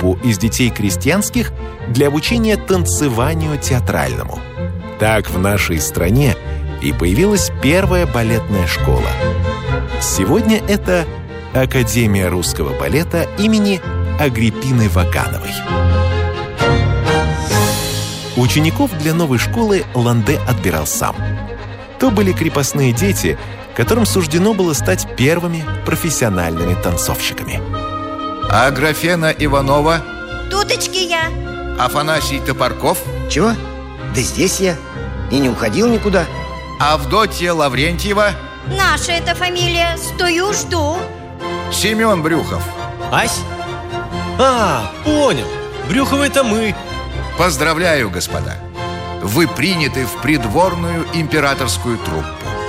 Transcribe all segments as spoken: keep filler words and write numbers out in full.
группу из детей крестьянских для обучения танцеванию театральному. Так в нашей стране и появилась первая балетная школа. Сегодня это Академия русского балета имени Агриппины Вагановой. Учеников для новой школы Ланде отбирал сам. То были крепостные дети, которым суждено было стать первыми профессиональными танцовщиками. А Аграфена Иванова? Туточки я. Афанасий Топорков? Чего? Да здесь я. И не уходил никуда. Авдотья Лаврентьева? Наша эта фамилия. Стою, жду. Семен Брюхов? Ась? А, понял. Брюховы — это мы. Поздравляю, господа. Вы приняты в придворную императорскую труппу.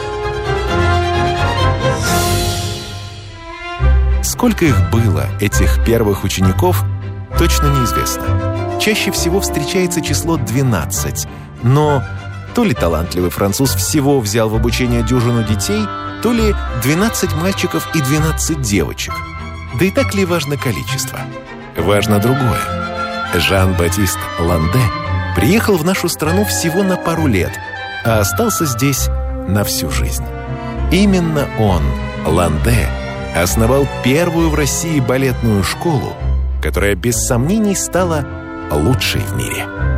Сколько их было, этих первых учеников, точно неизвестно. Чаще всего встречается число двенадцать, но то ли талантливый француз всего взял в обучение дюжину детей, то ли двенадцать мальчиков и двенадцать девочек. Да и так ли важно количество? Важно другое. Жан-Батист Ланде приехал в нашу страну всего на пару лет, а остался здесь на всю жизнь. Именно он, Ланде, основал первую в России балетную школу, которая без сомнений стала лучшей в мире.